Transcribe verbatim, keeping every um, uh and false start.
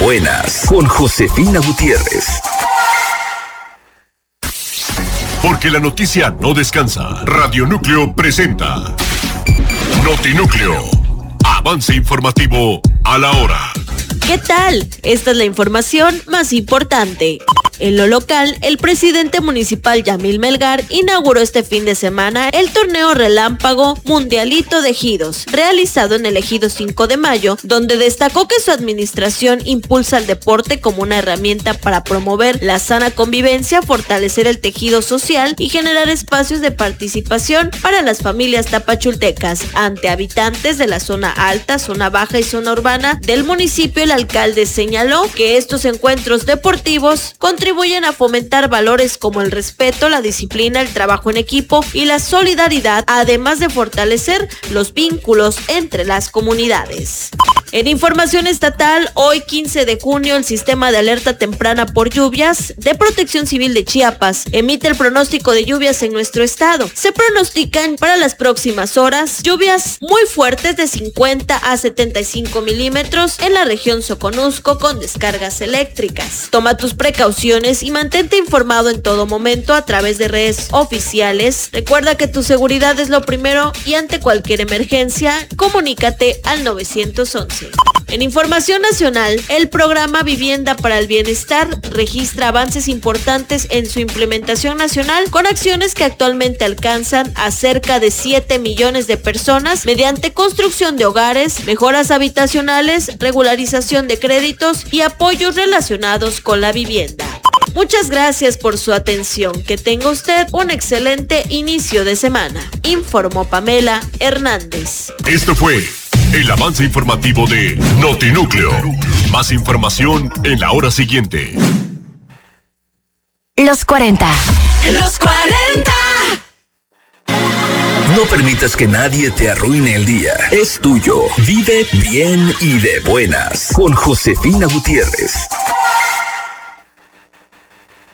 buenas con Josefina Gutiérrez. Porque la noticia no descansa. Radio Núcleo presenta Notinúcleo. Avance informativo a la hora. ¿Qué tal? Esta es la información más importante. En lo local, el presidente municipal Yamil Melgar inauguró este fin de semana el torneo relámpago Mundialito de Ejidos, realizado en el Ejido cinco de mayo, donde destacó que su administración impulsa el deporte como una herramienta para promover la sana convivencia, fortalecer el tejido social y generar espacios de participación para las familias tapachultecas. Ante habitantes de la zona alta, zona baja y zona urbana del municipio, el alcalde señaló que estos encuentros deportivos contribuyen a fomentar valores como el respeto, la disciplina, el trabajo en equipo y la solidaridad, además de fortalecer los vínculos entre las comunidades. En información estatal, hoy quince de junio, el Sistema de Alerta Temprana por Lluvias de Protección Civil de Chiapas emite el pronóstico de lluvias en nuestro estado. Se pronostican para las próximas horas lluvias muy fuertes de cincuenta a setenta y cinco milímetros en la región Soconusco con descargas eléctricas. Toma tus precauciones y mantente informado en todo momento a través de redes oficiales. Recuerda que tu seguridad es lo primero y ante cualquier emergencia, comunícate al nueve once. En información nacional, el programa Vivienda para el Bienestar registra avances importantes en su implementación nacional con acciones que actualmente alcanzan a cerca de siete millones de personas mediante construcción de hogares, mejoras habitacionales, regularización de créditos y apoyos relacionados con la vivienda. Muchas gracias por su atención. Que tenga usted un excelente inicio de semana. Informó Pamela Hernández. Esto fue el avance informativo de Notinúcleo. Más información en la hora siguiente. Los cuarenta. Los cuarenta. No permitas que nadie te arruine el día. Es tuyo. Vive bien y de buenas con Josefina Gutiérrez.